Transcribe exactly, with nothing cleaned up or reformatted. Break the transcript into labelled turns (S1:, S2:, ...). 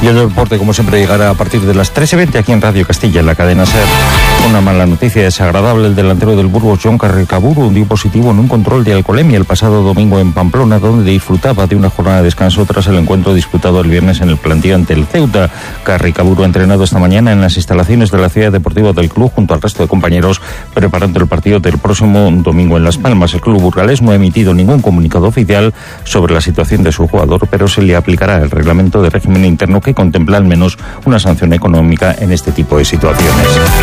S1: Y el deporte, como siempre, llegará a partir de las trece veinte aquí en Radio Castilla, en la cadena SER. Una mala noticia desagradable: el delantero del Burgos, Jon Carricaburu, dio positivo en un control de alcoholemia el pasado domingo en Pamplona, donde disfrutaba de una jornada de descanso tras el encuentro disputado el viernes en el plantío ante el Ceuta. Carricaburu ha entrenado esta mañana en las instalaciones de la ciudad deportiva del club junto al resto de compañeros, preparando el partido del próximo domingo en Las Palmas. El club burgalés no ha emitido ningún comunicado oficial sobre la situación de su jugador, pero se le aplicará el reglamento de régimen interno que contempla al menos una sanción económica en este tipo de situaciones.